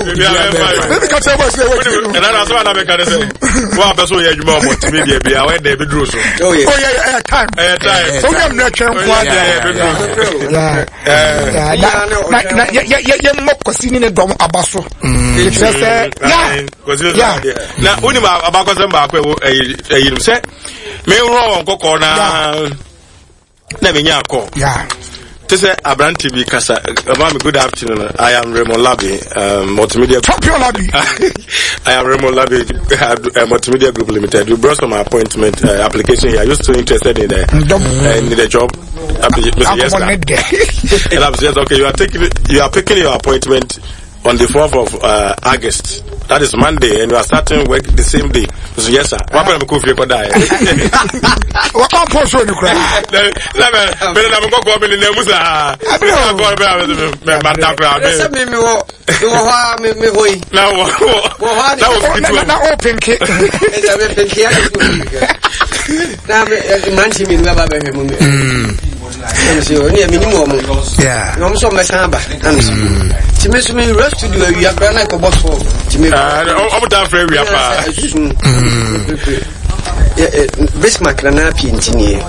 Maybe catch us. And I was one of the kind of say, well, that's what you want multimedia be. I went there, be Druso. Oh, yeah, time. So you're not you're not cosine a dom abaso. Now, only about them back, you say, may wrong go corner. Let me call. Yeah. This is Abran TV Casa. Good afternoon. I am Raymond Labi, multimedia. I am Raymond Labi, multimedia group limited. We brought some appointment application here. Are you still interested in the job? Yes. Okay, you are picking your appointment on the 4th of August. That is Monday, and you are starting work the same day. So yes, sir. What about Kofi Kodai? What about Poso? You cry. Bismarck na pinchini.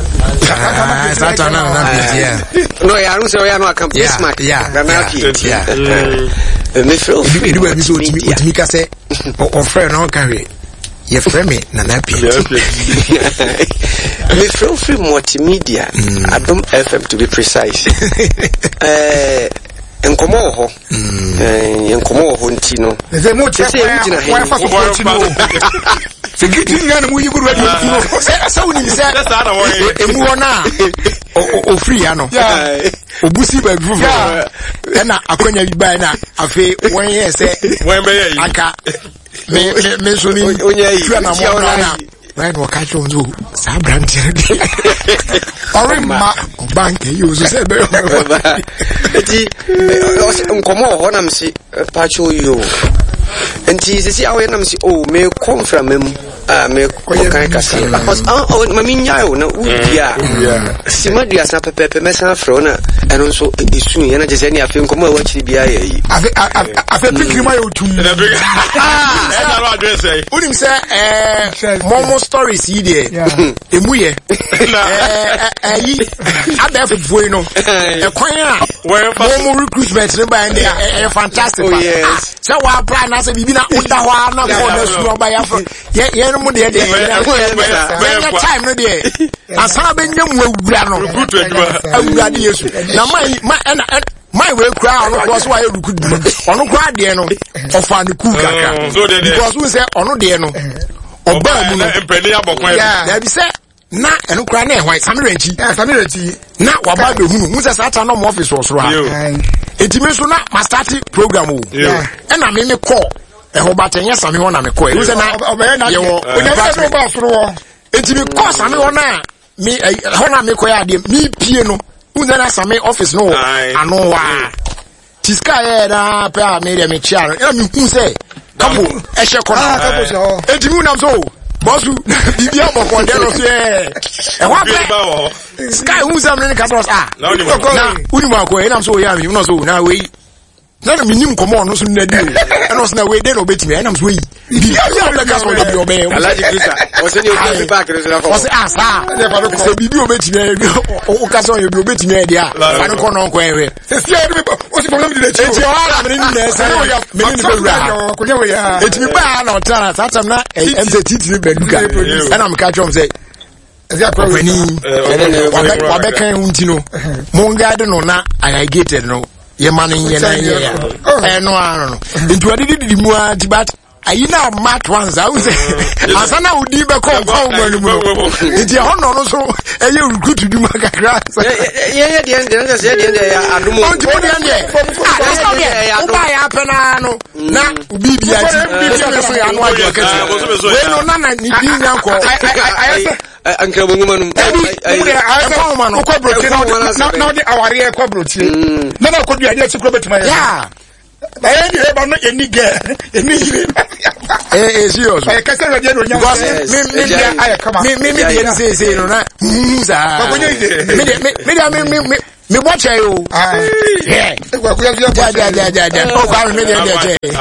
No, I don't say I know Bismarck. Na pinchini. Me feel anyway me so Utimika say or friend no carry. Ye friend me na pinchini. Me feel free multimedia. Adom FM to be precise. Enkomo ho ntino ze mo tse wa fa so ntino security ngana mu yiguru radio ntino sa woni se emu wona o free ano obusi ba fufu na akonya bi ba na afi won ye se won be ye aka me so ni onya na mo na right no catch on zo sa brand ore ma bank you so say be eti nkomo ho na msi pacho yo enti sisi awe na msi me confirm me kan kasi because mami nyayo na udia simadia sa pepe me san fro na eno so esu ye na jese ni afi nkomo wa chiri bia yi afi pikiri ma yo tum unim say momo stories yi de emuye yi ada fufuo no ekwan a momo recruitment ne ba e fantastic so wa plan na say bibi na uda ho na ko na su ba ya ye no mo de time no de asa be nyam awura no awura de yesu na my way crowd was why you could on crowd de no of an cool kaka because we say on de no oba mu no empeni abokwan ya bi say na eno kra na ehwan samireti na waba be hunu mu say sata no mo office osoro ha etime so na ma start program o na me call eho batenye sami ho na me call e say na ye wo onya ba soro etime call sami ho na me ho na me call ya de me pie no na sami office no ano wa tiska ye na pe a me de me chia na me hu say kabo e she kona etime na so bosu bibi aboko de no so wa pe sky hu sam ne ka so na uni ma ko e na so ya me no so na we na minim komo no so na di e no so na we de no betimi e na so yi bibi aboko ka so de obe alaji krista o se ni o back no so na o se asa so bibi obetimi o ka so yo obetimi e dia anu ko no ko ewe se si e o si problem de chi o ala me ni na se me ni be wura ko nyewe ya etimi ba na o tara satam na MZT tiri beduka e na me ka chom se Wabeni wabeka untino mongade no na irrigated no ye manin ye na ye no ano ntu adidi mu atibat ayina mat ones I say asana udi be ko manu mu nti hono no so eye recruit du makakra ye de ende say de ende ya adumo o de ende uba ya pena no na bibi ati so ya no advocate we no na ni bi nyanko anka bongumanum no ko brotie na de aware ko brotie na na ko dua de ti ko betima ya ba ye de ba no enige enige serious e ka se radio no nya me de say no na za me me watch you. Yeah. Oh, Kwame, me there.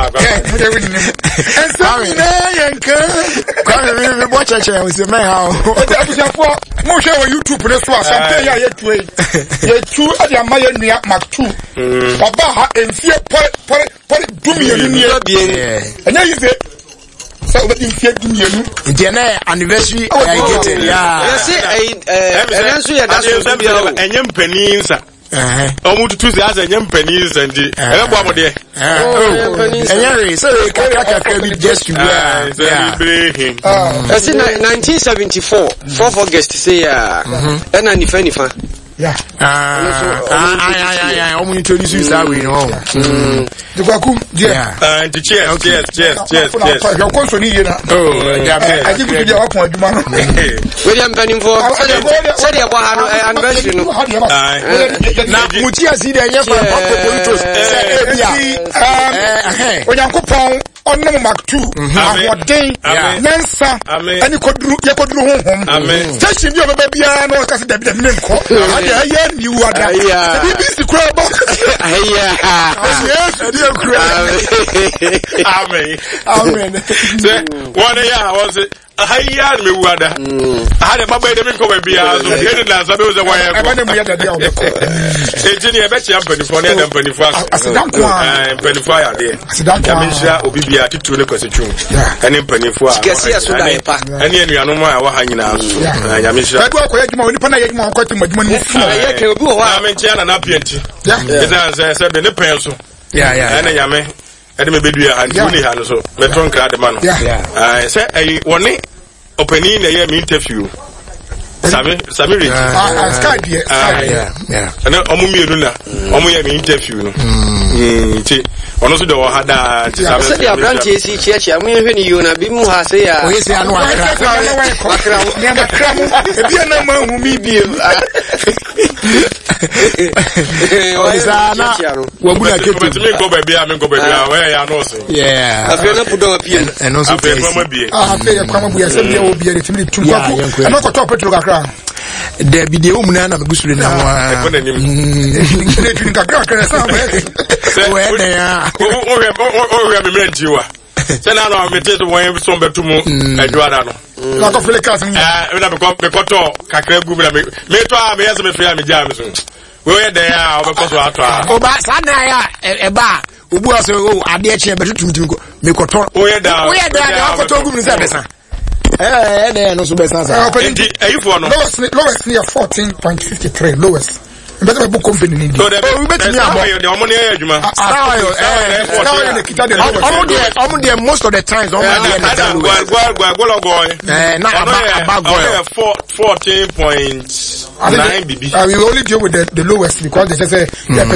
And sorry, Kwame, me watch you. We say, man, how? Mo share on YouTube for this one. Something here yet way. Ye two at the Maya near Mark 2. Baba and fear put do me and then you say. So what you said to you? The anniversary I get it. Yeah. And young pennies. Almost 2 years and young pennies and the so they just I see 1974, 4th August, say, and Nifa. Yeah. I'm introduce you that we know. The Bakum, yeah. Cheers. Your console, I give you the appointment, man. William Penning for anniversary. Now, Mutia see the when you go on Mark 2, what day, Nansa, and you could do home. Station your baby, I know that's the name. You are the crab. Amen. One day I was a high me water. I had a mobile come be out. I was a wire. I want to be at the engineer. I bet you have 24 and 25. I said, I'm 25 there. I said, I'm Obibia to the constitution. And in 24. And then you are no more. I miss you. I go quick. My only penny, my cotton, my money. I'm in China and Appianti. Yeah, said the pencil. Yeah. And I am. And maybe do and Julie Hanso, Metron Cradman. I said, I want it opening a year interview. Samiri. Yeah. And then Omumi interview. On also the Wahada. Said the branches, church, I mean, when you be Muha say, there be the woman and Busri now. Where they are. Then I know I'm going some better to move. I do not know. Not of the cousin. I never got the Coto, Cacre Google. May try me as a family Jamison. Where they are, because I try. Oh, but Sanaya, a bar. Who was a dear chamber to make Coto. Where they are, Coto service. Then also best answer. Lowest near 14.53. Lowest. Better book company. We bet me about most of the times. 14.9 BB. We only deal with the lowest because they say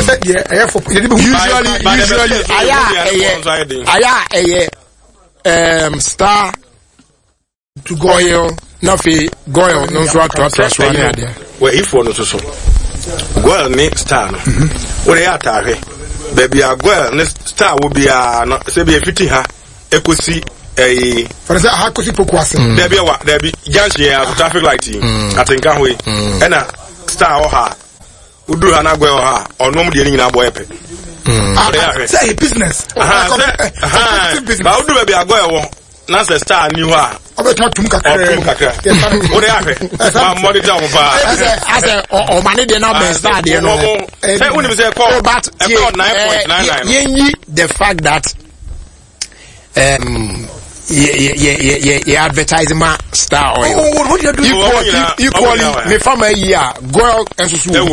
usually star to Goyle, Nafi, Goyle, no trust one. Where if one also. Goyle next star. What they are, baby, a Goyle next star will be a say be a 50 ha. Equity a for the Hakusi Pokwasi. There be Jansia traffic lighting. I think I will. And a star or her. Who do an Aguel or no dealing in a boy. Say business. How do baby a Goyle? Nasa star new ha. Not to what monitor as a money the number star there no. But 9.99. The fact that advertising my star oil. What you do? Equally, me from a year, girl and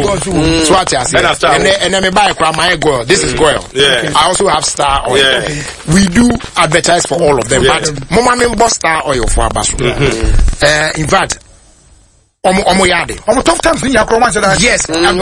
so and then me buy from my girl. This is girl. Yeah. I also have star oil. Yeah. We do advertise for all of them, but mama member star oil for Abasu. In fact, tough times in your yes, and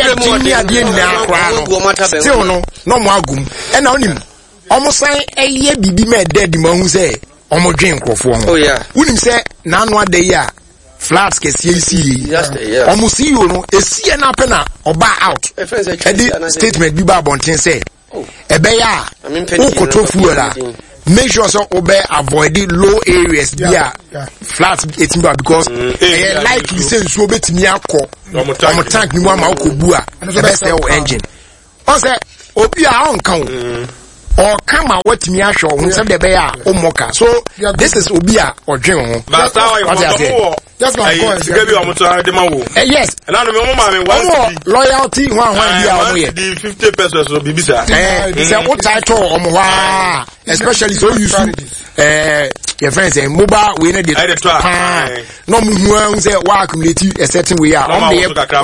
we still no more gum and on him. Almost say a year be made dead man say almost drink of one. Oh yeah. Wouldn't say none one day ya flats can see almost see you know a see an apena or bar out. A statement be bad on say a bear. I mean, make sure so obey avoid the low areas flat etimba because likely say so betimi akọ omo tank ni mo ma okobua e be say o engine o say obi a on kan or come out what me show who said the bear or mocha. So this is Obia or Jim. But just go yes, and I remember loyalty 50 pesos or Bibisa. What title especially so you your friends say mobile we need it. No one say why community a certain way are on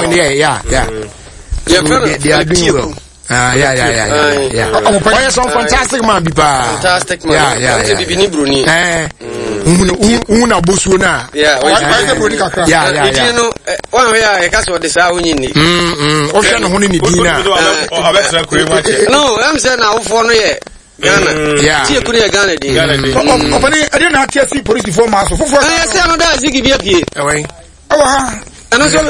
they are doing well. Yeah. Oh, some fantastic man, fantastic man. Yeah. Una busuna. Yeah. You know, one way I guess what this are winning. Ocean honey dinner. No, I'm saying now for no year. Ghana. Yeah. See, could you Ghana? I didn't have to see police before Master. I say, I'm not going to be up here. Away. And also,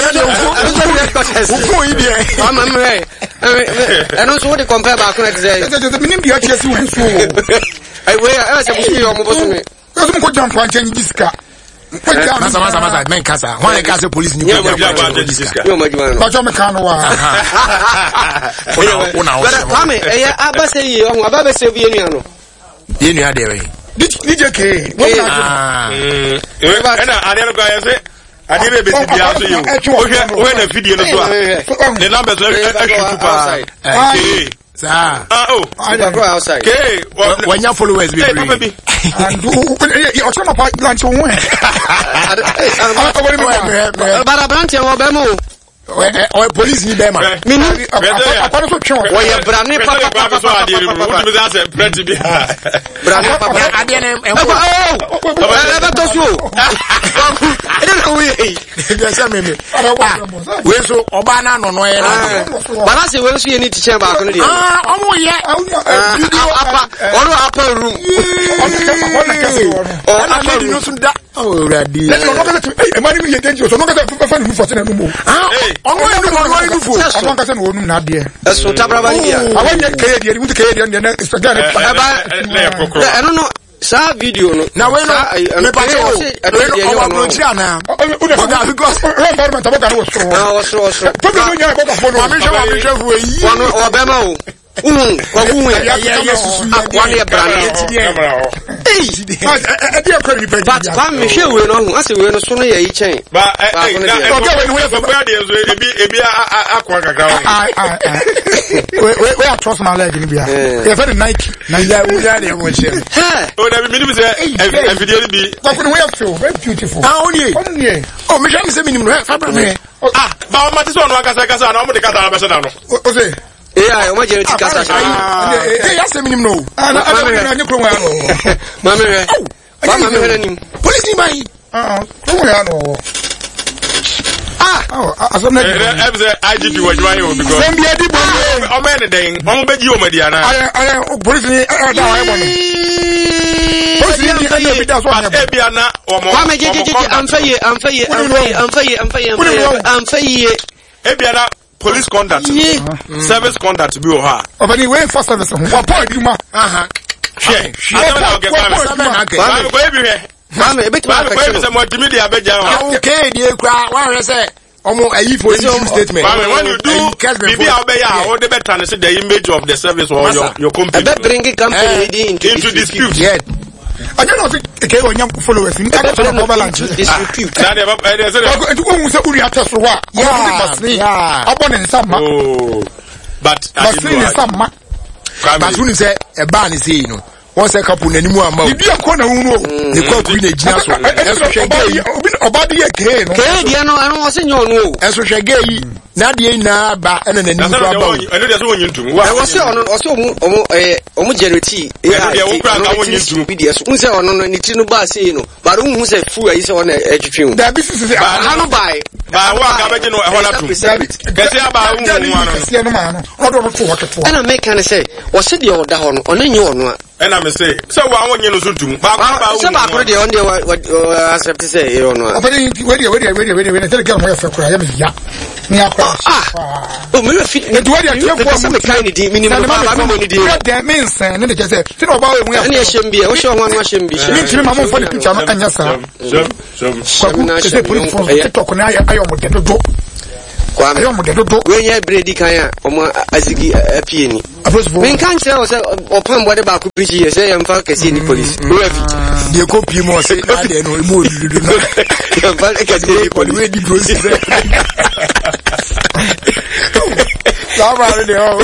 and also what they compare back when I say, the minimum you actually I wear as a Muslim. Doesn't go jump and change this car. Masa, men casa. Why I casa police new car? No, my man. But I'm a canoa. But I say you, I'm about to say, you know, there. DJ K. I never got it. I didn't be to you. When a video the numbers outside. I don't go outside. When your followers be free. And you're trying to fight lunch on one. But a branch of Obama. Or police ni bema. So Tabrabania. I want to Canadian with Canadian I don't know. Sa video no. Now we know. Yeah, I'm going to cast a yes, I mean, no. Police by IGP was right because I'm anything. I'm bet you, Mediana. I'm police conduct, service conduct, be her. But anyway, for service, what point you ma? Statement. When you do, maybe I'll be all the better and see the image of the service or your company. Bring a company into dispute. I don't know if they want young followers in dispute. But when you say a ban is you know. Once a couple anymore amount. You be a corner who the couple in a jazz. Canadian, I don't see no. As we shall gay, Nadia na ba and then I was also homogeneity. Who's on Nitino Bassino, but who's a fool is on education. That business is a by and I make kind of say, what's it your down on any one? And I'm say, so I want you to do. Some are already on the what I have to say, you know. Ready, Oh, me fit. The way you for some kind of minimum money deal. That means and they say, "Sit about we are any shame be. O show one shame be. Me tiri mama for the picture no anya sa. Say put for TikTok na ayo mo dedo. Kwa me mo dedo. We nya bredi kan a omo azigi apie ni. Me kan say o say open body ba ku preach say yam fa kesi ni police. We fi. Dey copy mo say na dey no mo dudu no. Yam fa kesi ni police. We di process. Sábà ni o.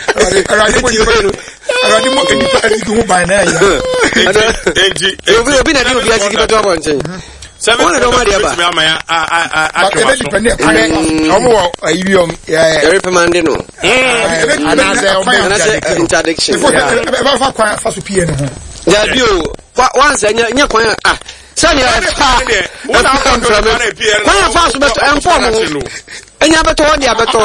Aradi mo eni pa eni ko ba na ya. Obi na di obi asigi beto abonchen. One do mari aba. But e dey depend omo ayibiom Every command no. Another interdiction. Eba fa kwa fa so pie no ho. Ya bio once nya kwan sani una come from kwan fa so beto inform enya beto odi abeto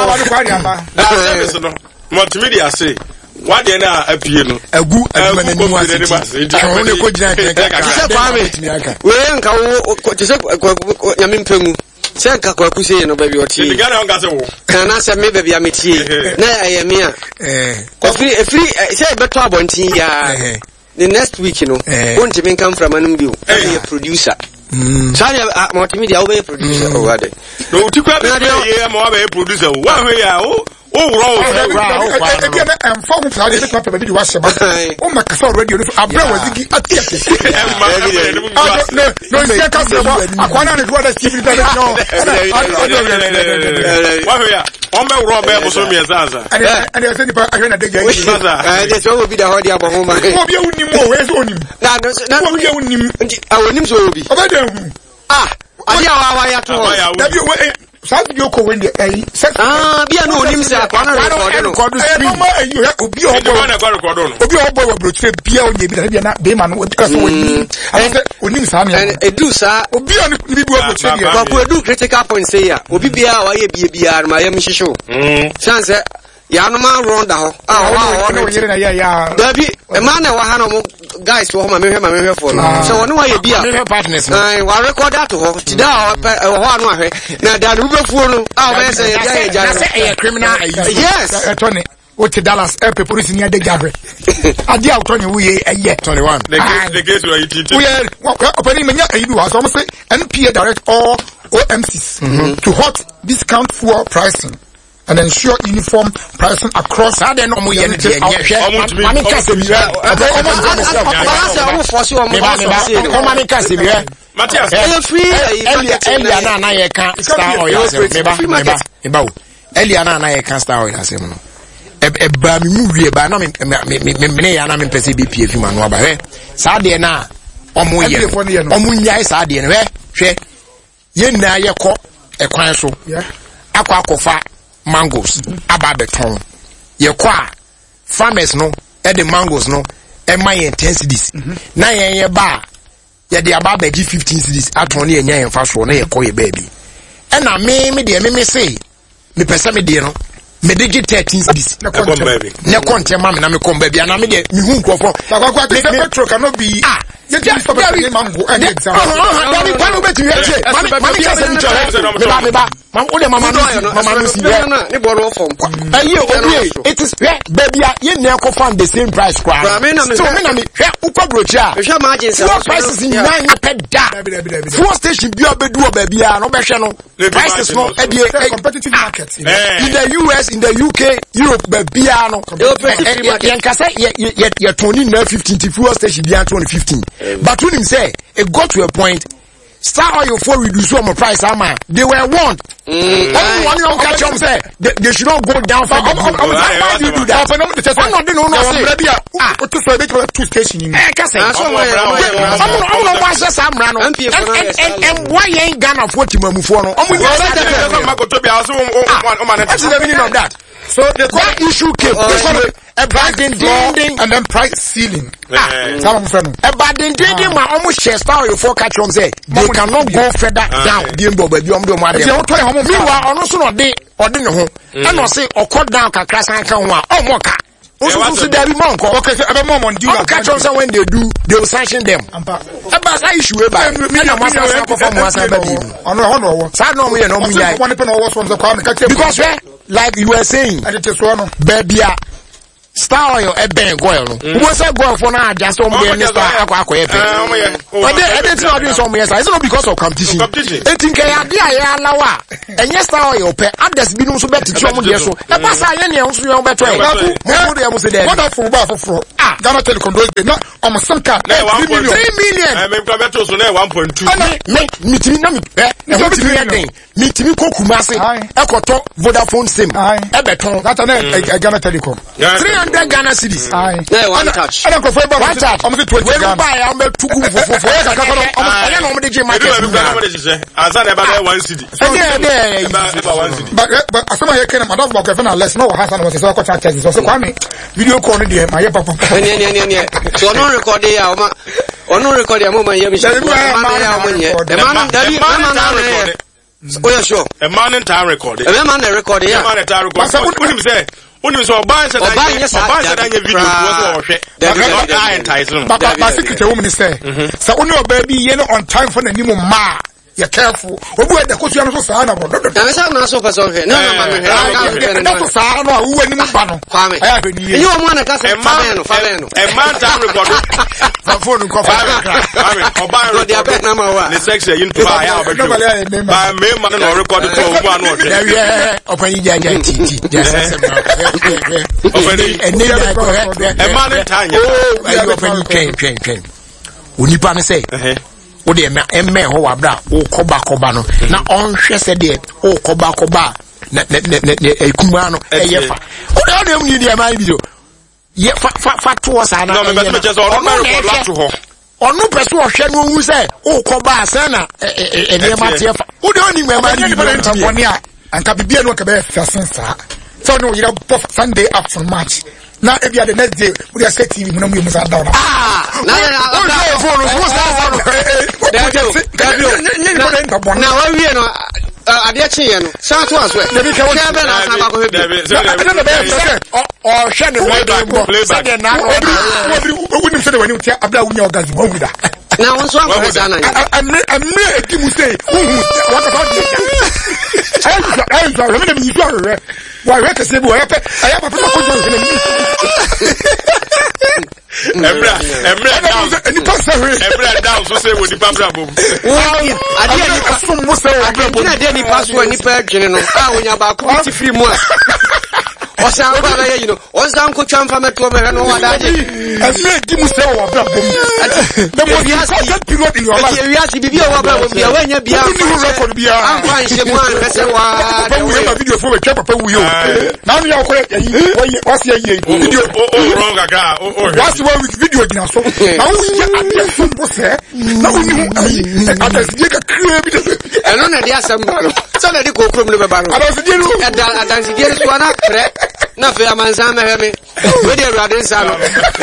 multimedia say what dey na apie no agu aduma na ni wase won e ko gina keka we nka wo tise nyame mpemu se nka kwa kuse no baby oti the Ghana nga se wo kana se me baby ametie na ayemi a free se beto abontin ya the next week you know won't even come from an bio a producer sorry multimedia will be a producer or what no to come here mo be producer wa we ya and form for the top of the was about oh my god radio abra was the no second akwana ni what Steve no wa we ya on be ro be so mi ezaza and I said I hear na dey and so will be the hard abo homa obi unim mo we so onim na obi unim awonim so obi obedan adi awa ya to dabi we South Yoko when the bia no onim se akwana record no ma you obi obo we brotre bia onye bi na na be ma no so woni and onim sa na edu sa obi on bi bu brotre bia kwa edu critical point say ya obi bia wa ye bia ma yam hihyo chance ya no ma round da ho no yere na ya dabi e ma na wa ha no guys wo ma mehwe for so wonu wa ye bia partners wa record that ho ti da ho anu ahwe na da no befuo no be say ya na say a criminal yes Tony o ti Dallas police ni ade jahwe ade a Tony wo ye 21 the case where you teach we opening menya ayi bi wa so say NPA direct all OMCs to halt discount fuel pricing and ensure uniform pricing across other no moye ne de mami kase bi mami kase bi Matthias Elia na ye kan star oil meba o Elia na ye kan star oil asem no e ba mi mu wie ba na me ya na me pese bi pie fi manu aba he sa de na omo nyai sa de ne hwe ye na ye kɔ ekwan so akwa akofa mangoes aba beton ye kwa farmers no e the mangoes no e my intensities na ye ba ye de aba be 15 cedis aton ne enya fa so na ye kɔ ye baby e na me de me say me pese me de no me de 13 cedis ne konte ma me na me kom baby na me de me hu nkofo akwa te petrol cannot be you just stop the mango and exam Daddy kwanu beti yeche mami kase ni chore me ba o de mama no si ne borrow from aye obi it is baby ye na ko fan the same price kwa so me na me hwe ukwa brochi a hwe margin se prices in nine peda fuel station bi obedu baby a no be hwe no prices no e dey competitive market in the US in the UK Europe baby a no yen kase ye toni na 15 fuel station bi a 15 but when him say it got to a point Star Oil for reduce my price they were warned everyone you catch them say they should not go down for why do you do that I'm not the no say to so bit two station in and why ain't Ghana for Timamu for no that's the meaning of that. So that issue came a bad ding and then price ceiling. Some friend a bad ding my almost share Star Oil for catch on say they cannot go further down the embo baby meanwhile also not they or didn't home and not say or cut down kakras and can one or more car Also, there be monk. Okay, so I'm on do not catch on when they do, they will sanction them. About that issue, by because like you were saying, baby, star oil a bank oil. What's a go for now? Just on the star aqua. But they not doing some years. It's not because of competition. They think I lawa. And yes, star oil pay. Others be no so better to show me so. The pass I any also young better. What for? Ghana Telecom does not almost some car. 3 million. I mean, Prometheus on 1.2. Meet me Kumasi. Ekoto Vodafone SIM. Ebeton. That's a Ghana Telecom. 300 Ghana cedis. One touch. I don't go for one touch. I'm going to buy. I'm going to go for. I don't know what the market. As I never 1 cedi. But as someone here can I don't work even unless no has was so got charges. So Kwame video call there my papa. So no record there o no record there moment here be say the man that oh yeah sure a man in time record a man na record here man in time record what say when so buy say that video was hwe but secretary woman say so only baby you know on time for the new ma. You're careful. Obu e de ko suya no so saa na bo. Na say na so person he. No ma me. Na so saa no a wo ani mu ba no. Kwame. Aya be ni. You want na ka say fa no. E man time record. Fa phone ko fa. Kwame, oba record. The abet na ma wa. The section you to buy ya obedo. Ba me man no record to obu anu o. Yeah, open you ja ti. Just open e man time. Oh, open you train. Onipa ne say. O de emme ho wabra o koba no na onhwe se de o koba na ekuma no eyefa o de mu ni ma bi do ye fa to sa na no me be just o no record to ho onu pese o hwe no hu se o koba asa na ene ma te fa o de oni ma ni bi a anka bibia no ka be fasen sa so no yira Sunday after match na ebi the next day we are set TV we no mu musa down na phone na wa wie no ade che ye no sa to aso e be na sa ba ko hebi o hwe ne mo say de na we nim say de wani utia abla wunya orgasm wo guda na won so akọ da na amre eki mu say what about this I remember me you are why we can say boy I have a papa ko jo Emra down so say we di pabra bom. Ade ni asom mo say ade ni paso ni pa dwene no a wonya ba ko ti free mu a osan ba na ye no osan ko twa mfa meto me no wada je emra di mu say wa bra bom the most important period in your life we are bibi o wa bra bom bia wanya bia ni record bia amfa nche mu an pese wa we video for we twa papa wu yo na no ya ko yi wasi ye video wrong aga wasi we video gina so na wo ya ade so bo se na wo ni adasije ka kire bi eno na dia asem ba no so na di kokrom no be ba no adasije no adasije so na kre na fe amanza me he me we dey rade nsa no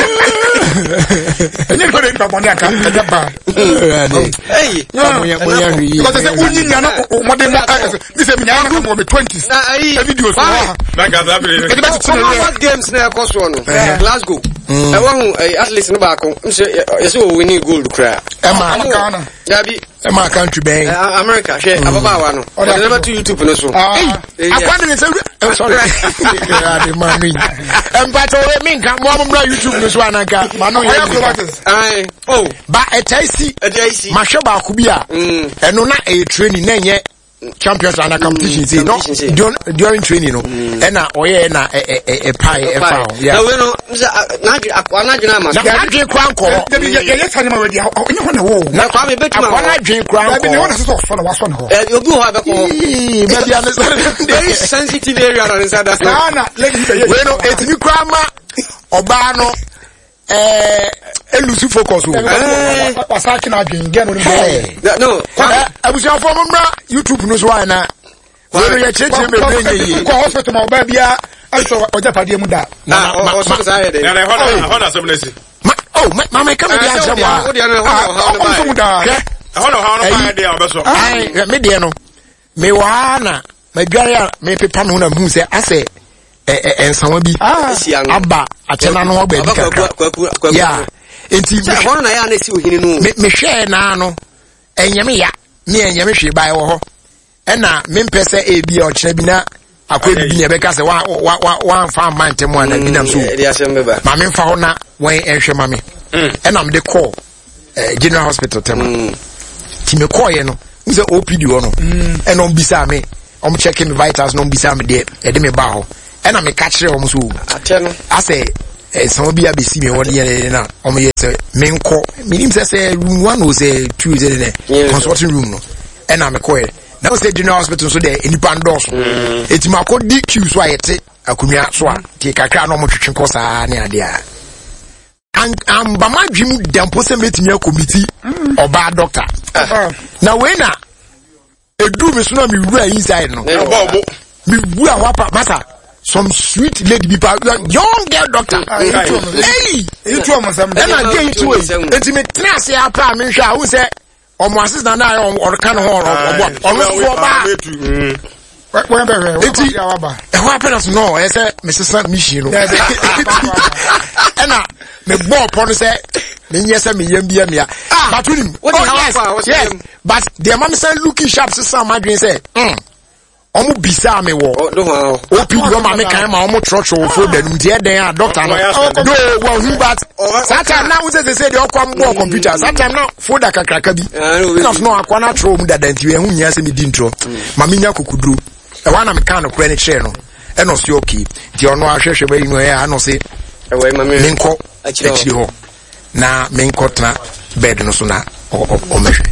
enye ko dey baboni aka eja ba hey mo ya ri because say unyi nya no mo dey this say nya no mo be 20s na videos na ga da be what games na ko so no Glasgow e won at least no ba ko yes we winning gold cry Ghana Dabi my country bang America she ababawa no o never to YouTube no so akwade say I'm sorry the man me but we mean can mo YouTube no so anaka manu ai oh ba etaisi mahwe ba ko bi a eno na e training na nye champions and competition say no during training no and na oye na pie found yeah no we no na dwena ma na dwen kwan ko ye tani ma wedi onye ho na wo na kwa me betima na dwen kwan ko ne wona so so na waso na ho obi ho abeko maybe understand very sensitive area on inside that na lady we no etimi kwan ma oba no elusi focus o pasaki na adwen gen no abusia fo mra YouTube no so wa na we ya cheche me brenye ko hospital ma ba bia aso oja pade mu da na o so sa he de na hoda sebnesi mama come dia jamwa o dia no ho mu da hoda ba dia obeso ai me dia no me wa na me dware me pepa no na hu se ase ensanwa bi aba atena no ba bi kakra ya enti hono na ya na si ohini no me hwe na no enyame ya me enyame hwe ba wo ho ena me mpese ebi o kire bi na akwa bi ne beka se wa fa mantem ana bi nam so ma me fa ho na wen ehwe ma me ena me de call General Hospital tema ti me call ye no nse OPD ho no ena on bisa me on checking me vitals no bisa me de me ba ho ena me ka kire o so ateno ase some be abisi me won ye na o me say me nko minim say room 1 or say 2 is the consulting room no ena me call now say General Hospital so there any pandos eti mako DQ so ayete akunwa so a ti kakra no mo twetwe kosa na ade a amba madwim dempo se metimi committee oba doctor na we na edu me so na me wura inside no me wura wapa matter some sweet lady be young girl doctor hey you two am some and I get you eti me tena se apa me hwa wo se omo assistant na or kan ho or ba when be eti awaba e ho happiness no e say Mrs. Michi no ena me bo pon say me nyese me yam bia mia but yes but the man say looking sharp sister madwin say omo bisa me wo opi do ma me kan ma omo trocho fo da num tie den a doctor no do wo hu but satan na wo say dey okwam bo computer satan na fo da kakraka bi na no akwana tro mu da dan ti we hu nya se me di ntro ma me nya kokuduro e wa na me kan no kra ne kire no e no se okay ti ono ahwehwe ba yi no e a no se e we ma me nko akiri ho na me nko tra bed no so na o mehwe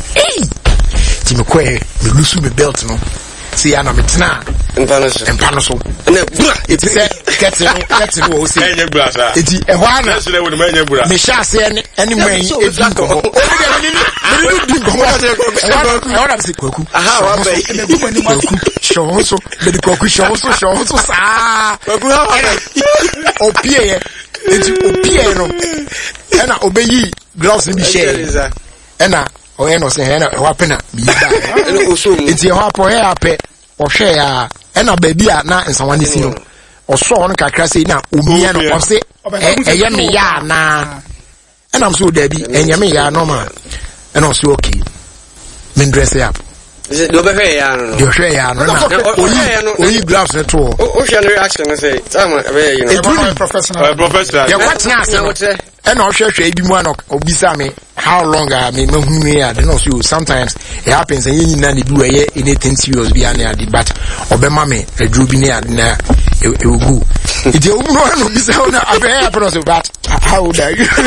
ti me ko e me lusu me belt no see ana metna empano so na it say get no o see enye brasa eti e ho ana so le wo me enye bra me sha se any man e dinko o de ni dinko e wana se kwaku aha wa ba e bu mani kwaku show so de kwaku show so sa kwaku ha o pie eti o pie no e na obeyi gloves bi share e na o eno se he na wa pena bi ba enti ho apo he ape o hwe ya e na ba bi a na nsanwa ne si no o so on kakra se na omia no o se eye me ya na e na so da bi enye me ya no ma e na o se okay me dress up do be hwe ya no do hwe ya no na oyi gloves ne to o hwe no reaction say time be you know professional ya what na say and I'll share bi mu an obisa me how long I me hu ya dey no so sometimes it happens and you na be we anything serious be an ade but obema me adru bi na na e will go it you no obisa na abe happen so but how old are you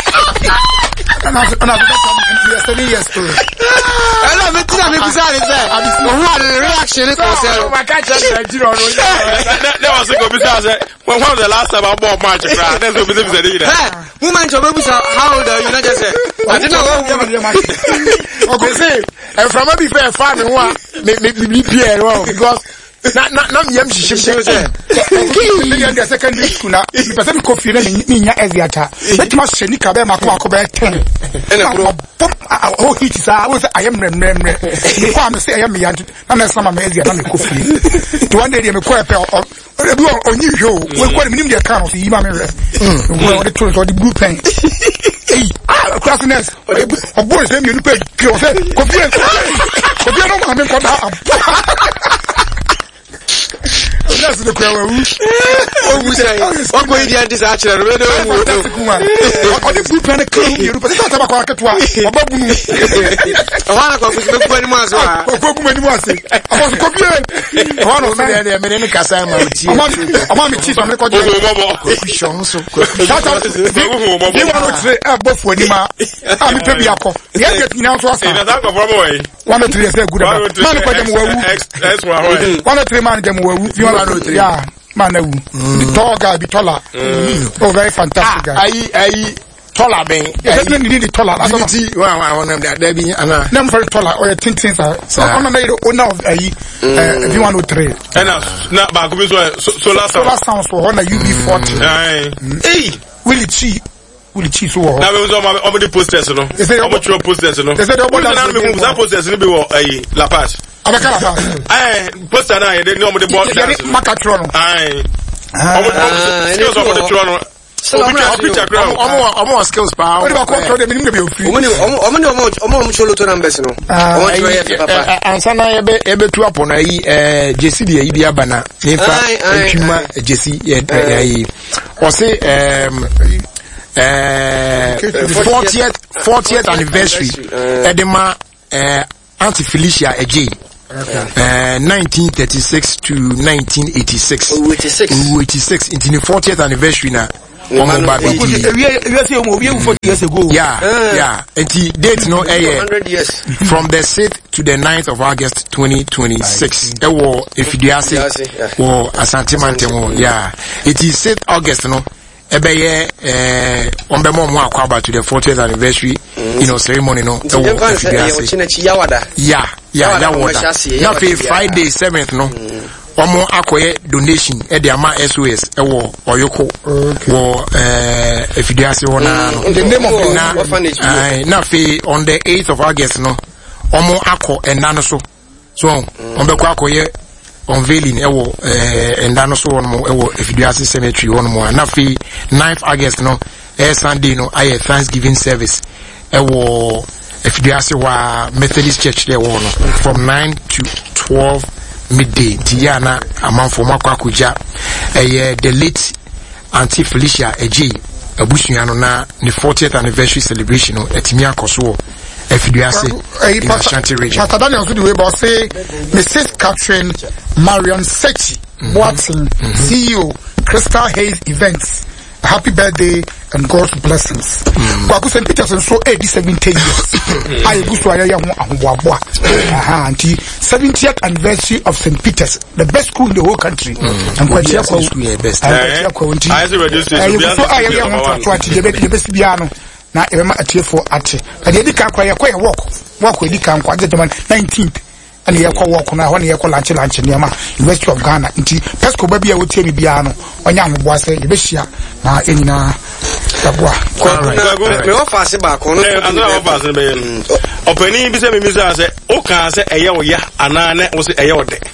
and I 7 years old hello me tell me bisa ni say what reaction ko say o ma ka cha Nigeria no that was go bisa say when was the last time I bought match crack that's what bisa dey there woman job bisa how old are you not just say I didn't know okay say and from be fair farm me one me Pierre because na yam shishim say the secondary school na person ko fi na me nya eziata bet ma hye ni ka be makọ be 10 ena o hit sa wo say ayem mremre me ko am say ayem ya na na sama me eziata me ko fi to one day me ko epe ebi onyi hwo we ko ni me kan so yi ma me we the tool so the blue pen classness o boy say me ni pe ko say ko fi no ma me ko da that's the crowd we say what go in this actually we don't o the blue pen can you but that's about aketwa obabunu wana ko ku ku ni maso ko ku ni maso abo ko bi wana so dey me ni kasa ma ti ama me ti so me ko je question so we want to say abofu ni ma ami pe bi akọ ye get ni so asa na that go from way one of three say good man ko dem wawu one of three man dem wawu yeah man the tall guy be taller oh very fantastic guy I taller ben definitely need the taller I want them there be ana them very taller or tintin so on the owner of V103 and na ba ko be solar sound for Honda UB40 hey Willie Chi school chief so na we so omo the posters no omo chiro posters no they say omo na me ku posters ni be wo La Paz abeka La Paz poster na ye dey omo the board dance makatro no omo the tro no Omo skills pa. What about control them in be free? Omo cholo to numbers no. Omo try papa. Ansa na ebe tu apon ayi JC de ayi bia bana. Nifa ntwuma JC ayi. O say 40th anniversary edema Auntie Felicia Eje. 1936 to 1986. 86 into the 40th anniversary na. We say 40 years ago. Yeah. And the date no 100 years. From the 6th to the 9th of August 2026. Ewo efidiase or Asante mo. Yeah. It is 6th August no. Ebeye ombemo mo akwaba to the 40th anniversary ceremony no. Ewo efidiase. Yeah. Now Friday 7th no. Omo akoye donation e de ama SOS ewo oyoko wo efidiase wona no the name of the orphanage na fe on the 8th of August no omo akọ endano so ombekọ akoye unveiling ewo endano so wonmo ewo efidiase cemetery wonmo na fe 9th August no Sunday no aye Thanksgiving service ewo efidiase wa Methodist Church there wono from 9 to 12 midday Tiana amanfo makwakuja the late Auntie Felicia Eje abusuano na the 40th anniversary celebration no etimi akoso efiduase in Ashanti region. Pastor Daniel so the way about say Mrs. Catherine Marion Sechi Watson CEO Crystal Hayes Events. Happy birthday and God's blessings. Kwaku St. Peter's and so 70 years. I go to Ayaya Ahubwa. 70th anniversary of St. Peter's, the best school in the whole country. And Kwaku school best. I the best piano. Na ema atie for ate. Na de dika kwa yakwa walk we dika kwa 19th. And you call walk on one year lunch near University of Ghana. Inti Pesco baby will tell me piano on young was a Bishia na in Tabua. Me offer se back on opening be say me say o kan say eye wo ya anane wo say eye wo de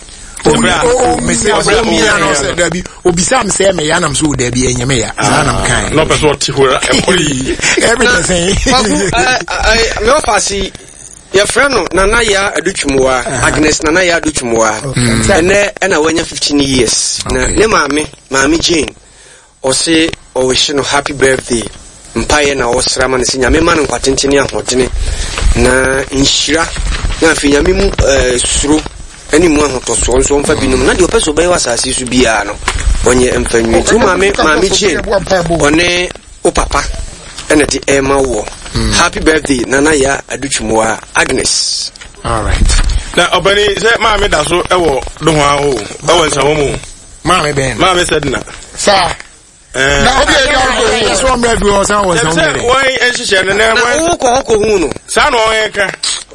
Obisam say me ya nam so da bi enyeme ya nam kan no person ti hora everything me offer se your friend Nanaya Aduchumwa, Agnes Nanaya Aduchumwa, and I went 15 years. Ne Mammy Jane, or say, or wish no happy birthday. Mpire na osra man sinya me man kwatentene ahotene na inshira na afinya memu suro ani mu ahotoso nso mfa binum na de opeso bai wasase su bia no onye emfanyu tu mame Jane one o papa ene di ema wo. Happy birthday, Nanaya Aduchumwa Agnes. All right. Now, Obani said, Mammy, that's what I will do. I was a woman. Mammy Ben. Mammy said, no. Sir. Now, that's what I'm was. Why is she and then Son or Anchor?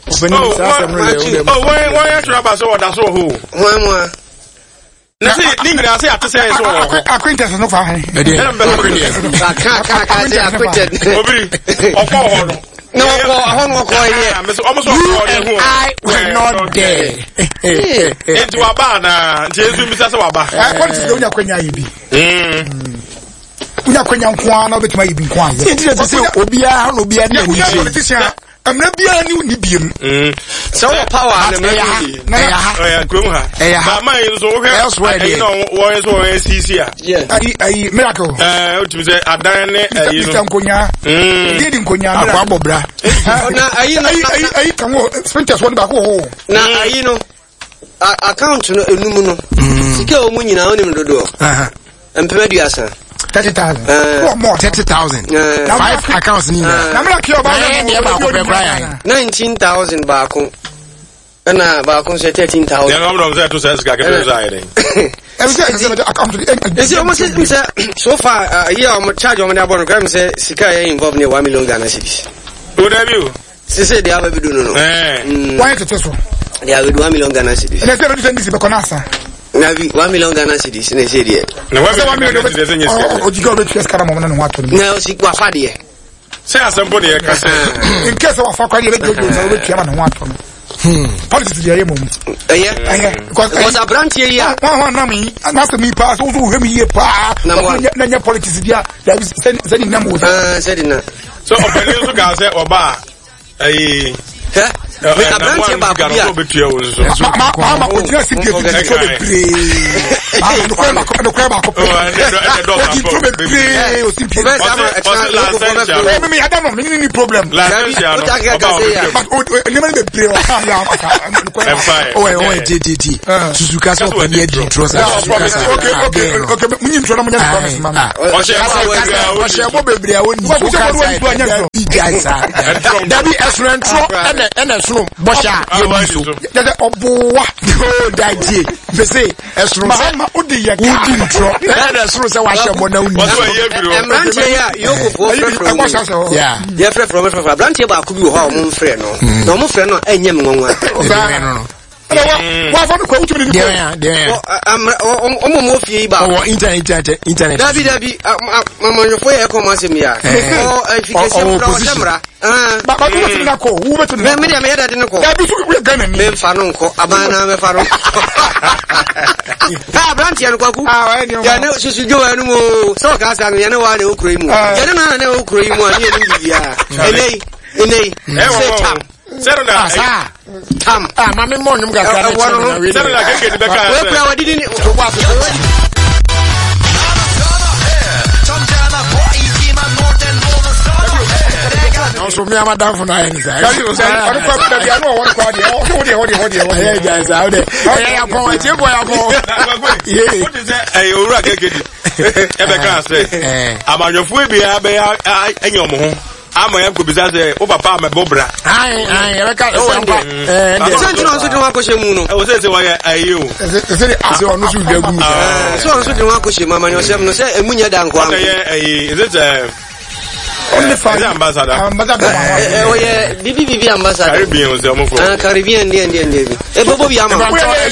Oh, why are you about so that's all who? Na say ningra say atese so acquaintance no fa han acquainted obiri okọ ho no ahon ko here me so almost I will not there into aba na jesu mi say waba quantity do nya kwanya yi bi unya kwanya nko na obetima yi bi nko an say obia na obia na ni amna bia ni biem so power na ba mai so he wo so CC ai miracle ultimate say adan ne ayi no nkonya di nkonya akwa bobra na ayi kan wo spenters won ba ko na ayi no account no enum no sike o mu nyina onim dodo empedi asa 30,000 more 30,000 5 accounts ni na me like about 19,000 baako na baako say 13,000 ya ngam say to say ska ke say dey so far here I'm charge on the abon gram say sika ya involve near 1 million Ghana cedis who debut say they have a do no why to so they have 1 million Ghana cedis and they say this be konasa na bi 1 million Ghana cedis na say there na 1 million cedis o jigo be tres kara mo na no wato na o si kwa fa there say assemble here ka say in case of fakwa dey go so we twa na ho ato no politics dey mum because a branch here na me pass so we me pa na nya politics dia send na mo send na so opinion so ka say oba with a branch here ba ko betua wo so ma o tira si ke so be pre no kwa ba ko pre o si pre me I don't know any problem la ya no Suzuka so kwa ni edi trosa okay munyi ntro na munya promise mama o she bo bebre a woni ko ka sai dabi excellent ene sunu bosha ye biso dede obowa o daji be say esunu se ma odi ye udi ntro ene sunu se wa she mo na uni branch here you go for yeah yeah from branch here ba ku bi ho mo mfre no no mo mfre no enye me nwanwa wa fa ko utu ni mo fie ba o internet dabi mama yo fo ye ko ma se mi ya o efficacy pro semra ba ko utu na ko wo betu me dia me yada de ko dabi so we gana ni me fa no nko abana me fa no ha branch ya no kwaku ya ne susu jo anu mo so ka sa ya ne wa ne okuro imu ya ne na ne okuro imu ani ni bibia enei say tam Sero na tam mama mo nyum ga ka na sero na keke ni beka we pra wadidi ni so me am down for na any side I ko da bi anu won ko de ho hey guys out there ya pon e boy ya pon yeah what is eh owura keke di e beka say amanyofu e bia be anya omo ho ama ya ko bisa say o papa me bobra ai e ka sempa sent no so de wa ko shemu no o say wa ayo say ase onu su gagu so de wa ko shemu amanyo sem no say emunya da nko an is it only for ambassador oh yeah bibi ambassador Caribbean o se omo ko Caribbean ndi e bobo bi ama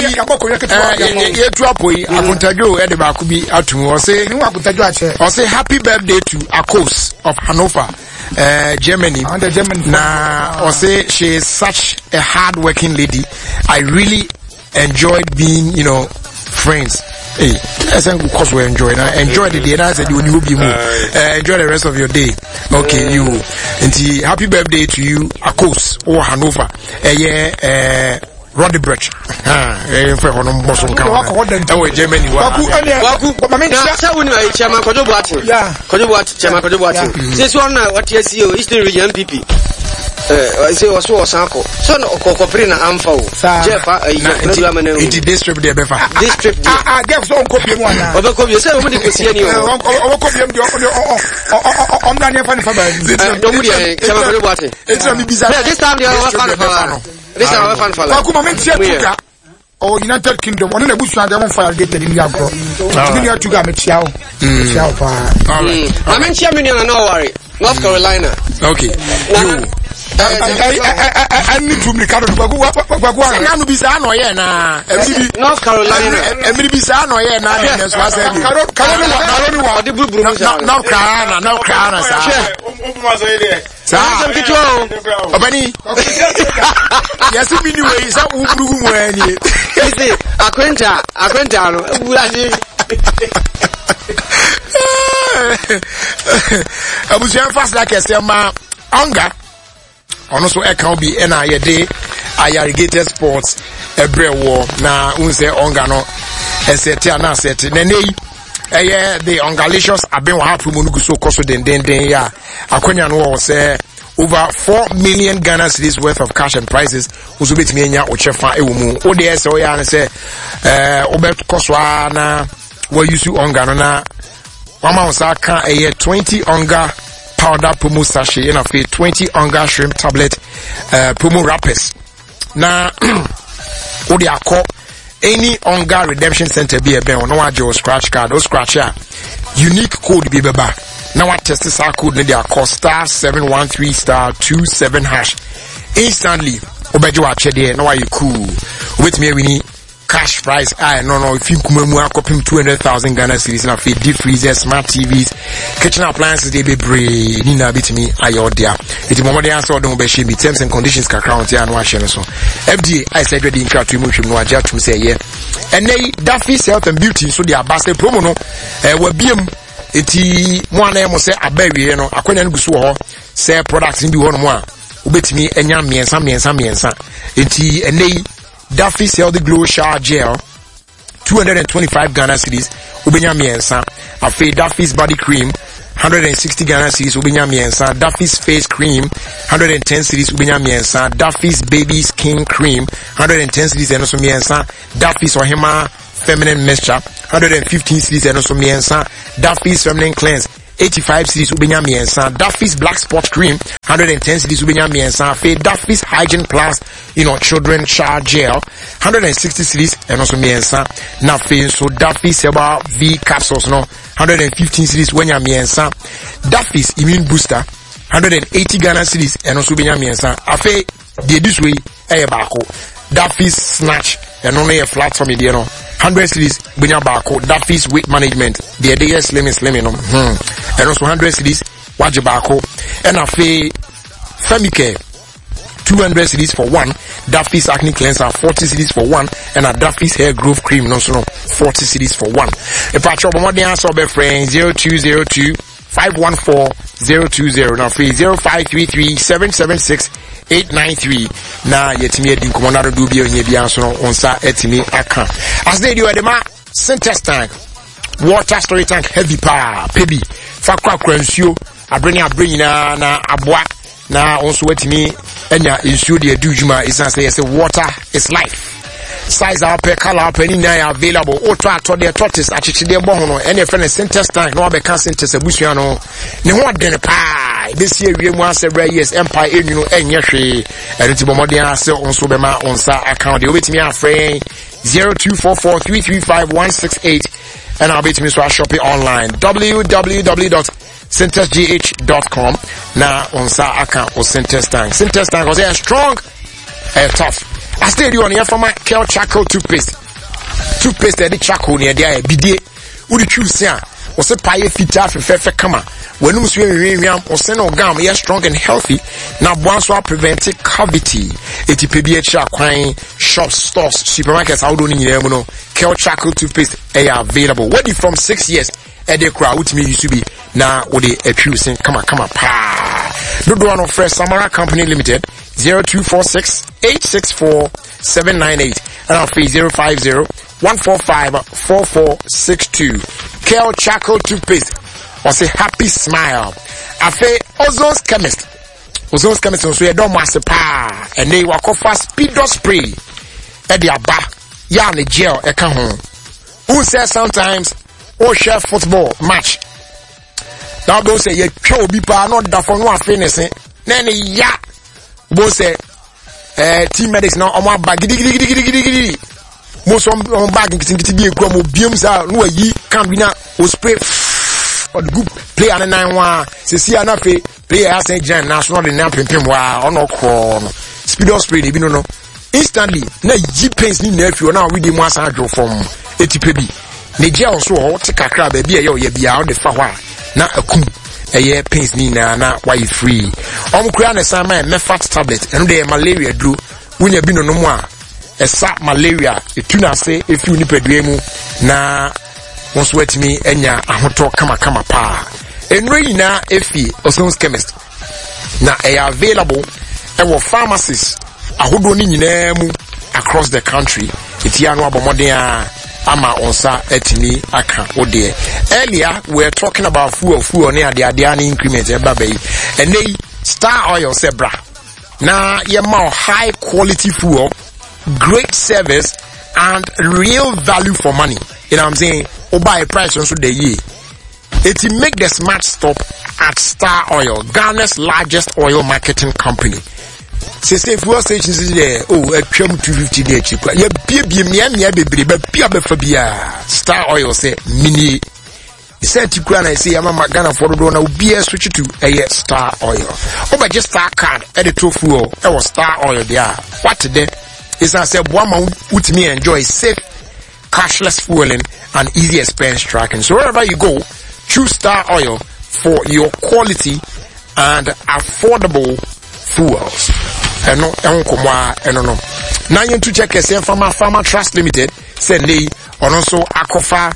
ye tu apoyi akuntajo e de ba ku bi atun o say ni akuntajo a che o say happy birthday to Akos of Hanover Germany. Now, I say she is such a hard-working lady. I really enjoyed being, friends. Hey, I think because we enjoy it. Enjoy the day. And I said, you will be more. Enjoy the rest of your day. Okay, you. And happy birthday to you, Akos or Hanover. Roddy Brecht. For honom bosom come. Oh, Germany. Waku. Mami, sa woni wa chairman Kojo Boateng. Yeah. Kojo Boateng. This one what you see Eastern Region MPP. Say was Sanko. So no ko na amfa o. Jeff program na. It district there befa. District. Jeff so copy one na. Oba copy say we dey kosi ani o. Oba copy am o na ne fa ni fa ba. No mu dey chairman Kojo Boateng. It's me bizarre. This time they are fan. This are fan fala. Waku mama ntia tuka. O United Kingdom one na busu ade won fire gated in yakro. Ni atuga me tia o. Tia o pa. Mama ntia me no worry. North Carolina. Okay. I need to make out of Bagua. Nanu bisa no ye na. North Carolina. Emiri bisa no ye na. North Carolina sa. Obani. Yes, we knew we sa uburu mu ani. Isi akwenta no. Uburaji. Abusian fast like esema anga. Ono so e kan bi na ye de irrigated sports ebre wo na unse onga no eseti ana seti na nei eye the ongalicious aben wa hapu munugu so koso den ya akonya no wo say over 4 million Ghana cedis worth of cash and prizes uzo betimi enya ochefa ewo mu o de ese o ya na say obet koso na wo use onga no na wama unsa kan eye 20 onga powder promo sachet and a 20 onga shrimp tablet promo wrappers. Now, what they are called any onga redemption center be a ben no ajo scratch card or scratch unique code be beba. Now I test this code they are called *713*27#. Instantly, obejo ache there. Now you cool. With me we need cash price. No, if you come more copy 200,000 Ghana cedis na fe deep freezers, smart TVs, kitchen appliances they be brave. Nina bit me ayo dia. It mo dey answer don be she be terms and conditions ka account ya no ahye no so. FDA I said ready in chat to mu no agya to say yeah. And nay Duffy's Health and Beauty so dia base promo no wa biem eti mo ana mo say abawie no akonya no gusu ho say products bi ho no mo a obetimi enya miensa eti nay Duffy's Healthy Glow Shower Gel 225 Ghana cedis ubenya miensa. Afi Duffy's Body Cream 160 Ghana cedis ubenya miensa. Duffy's Face Cream 110 cedis ubenya miensa. Duffy's Baby Skin Cream 110 cedis eno so miensa. Duffy's Ohima Feminine Mixture 115 cedis eno so miensa. Duffy's Feminine Cleanse 85 cedis ubenya miensa. Duffy's Black Spot Cream 110 cedis ubenya miensa. Fe Duffy's Hygiene Plus children shower gel 160 cedis and also miensa. Na fe so Duffy's Seba V capsules 115 cedis wenya miensa. Duffy's Immune Booster 180 Ghana cedis and also benya miensa. Afe de this way bako Duffy's Snatch and only a flat for me 100 cedis benya bako. Duffy's Weight Management the day slim and also 100 cedis waje bako. And afe Femicare 200 cedis for one. Duffy's Acne Cleanser 40 cedis for one. And a Duffy's Hair Growth Cream 40 cedis for one. If I trouble more than answer be friend 0202 514-020 now free 0533-776-893 na yetimi edi nkomonado do bi onye bia so onsa etimi aka as they do edema Syntex tank water storage tank heavy power pebi fakwa kransuo abreni na aboa na also wetimi enya insuo de adu juma is say water is life. Size up color up any na available auto de tortoise achichi de bo hono any friend Syntex tank no be can Syntex abusuan no ne ho den pa this year we mu several years empire enu enye hwe eriti bomodin ase onso be ma onsa account de obetimi afren 0244335168 and I'll be to me so shop it online www.syntexgh.com na onsa account or Syntex tank was strong tough. I stayed on here for my Kel Charcoal toothpaste the charcoal near there bidie would you choose ya was a pie fita fefe kama when you swim or send or gum yes strong and healthy now once I prevent cavity it PBH crying shops stores supermarkets out on you Kel Charcoal toothpaste available ready from 6 years at the crowd with me used to be now with the choosing come pa do one of Fresh Samara Company Limited 0246-864-798 and our fee 050-145-4462. Kel Charcoal toothpaste or say happy smile. Afe Ozone's Chemist so you don't master pa and they walk off speedo spray at the aba yarn gel e can home. Who says sometimes share football match now don't say you show be pa not da for no afenese na ya bo say team medics now on my bag gidi most on bag ngiti bi ekura mo biem sa no yi can be na o spray or the group play an 9-1 se si ana fe player has Jan national the name pimpim wa ono ko speedo spray dey bi no instantly na yi pains ni na afi na we dey mo asa adwo from etipe bi ne gel so o te kakra ba bi e ye bia o de fa hwa na akum eye pains ni na why free kura na sama mefat tablet eno de malaria duro wunya bi no no mu a esa malaria etuna se efi unipadua mu na wonso wetimi enya ahoto kama pa enro yina efi Ozone's Chemist na available ewo pharmacies ahodo ni nyina mu across the country etia no abomoden a ama onsa etimi aka ode. Earlier we were talking about fuel near the adiani increment ebabai and they Star Oil sebra na yema high quality fuel, great service and real value for money. You know what I'm saying? Or buy a price on so the year. It make the smart stop at Star Oil, Ghana's largest oil marketing company. Say fuel stations is there. Oh, a 250 there cheaper. Yeah, be Star Oil say mini. He said to Ghana, I say I'm a Ghana for the now be a switch to a Star Oil. Oh, but just Star card, edit to fuel. It was Star Oil there. What today? It's as a woman with me enjoy safe, cashless fueling and easy expense tracking. So wherever you go, choose Star Oil for your quality and affordable fuels. No. Now you to check Farmer Trust Limited. Send me on also Akofa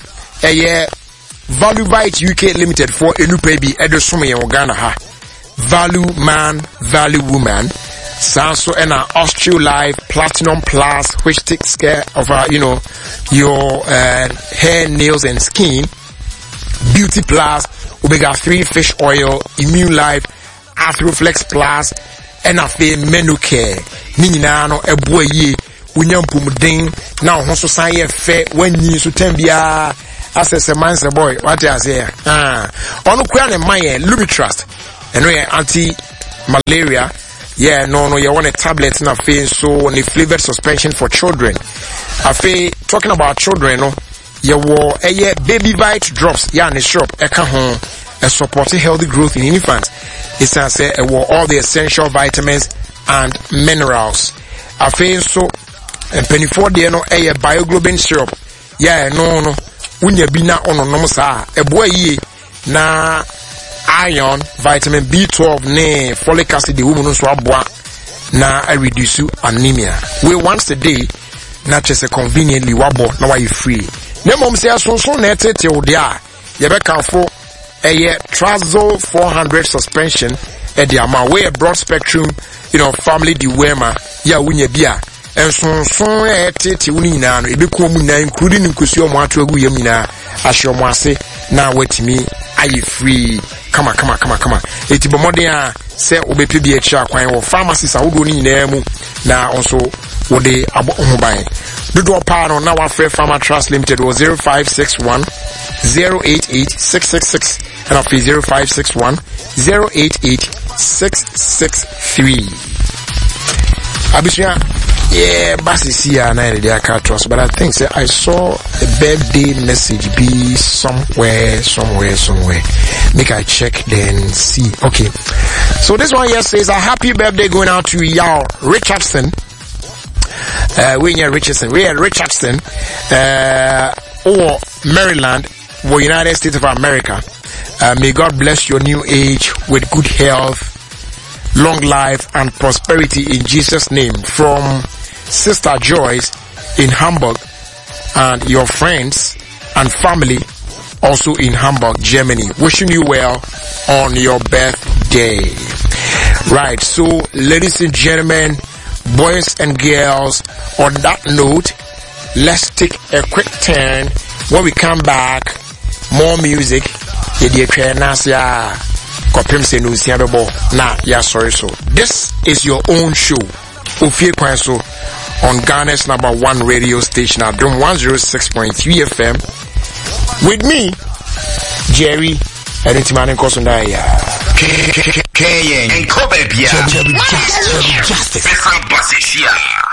Value Bite UK Limited for Enupebi Edosumi in Ghana ha. Value Man, Value Woman. Sanso and Austral Life Platinum Plus, which takes care of your hair, nails and skin. Beauty Plus, Omega 3 Fish Oil, Immune Life, Athroflex Plus, and a fe menu care. Ninano eboye ye unyampumuding now honso sanye fe when you so tembia as a man's boy. What I say? Onu kwane maye Luby Trust. And we anti-malaria. Yeah, no, you want a tablet na fe so on the flavored suspension for children. Afe talking about children, no, you wo baby bite drops. Yeah, in the shop, a supporting healthy growth in infants. It's a say all the essential vitamins and minerals. Afe so penny 4 day no bioglobin syrup. Yeah, no, unya bina ono no sa e boy ye na iron, vitamin B12, ne folic acid, the woman so aboa na reduce anemia. We once a day, not just a conveniently wabo na why you free. Ne mom say so na tete o dia. Ye be kan for Trazol 400 suspension e dia ma we broad spectrum, family dewormer ya wunya bia. And so tete uni nyina no e be ko mu na including nkosu o mo atoagu yam nyina ahyo mo ase na watimi aye free. Come on. Eti bomodin a se obepi bi echa kwan wo pharmacies awodo ni nyina mu na also wo de abo ho ban. Dodo pa no na wa free Farmer Trust Limited was 0561 088 666 and of 0561 088 663. Abisha basis here na dey trust, but I think I saw a birthday message be somewhere. Make I check then see. Okay. So this one here says a happy birthday going out to Yao Richardson. Richardson, or Maryland, or United States of America. May God bless your new age with good health, long life and prosperity in Jesus' name. From Sister Joyce in Hamburg and your friends and family also in Hamburg, Germany. Wishing you well on your birthday. Right, so ladies and gentlemen, boys and girls, on that note, let's take a quick turn. When we come back, more music. This is your own show, Ofie Kwanso, on Ghana's #1 radio station at Drum 106.3 FM. With me, Jerry, and it's man in Kosundaya. And Kobe Bia. Justice.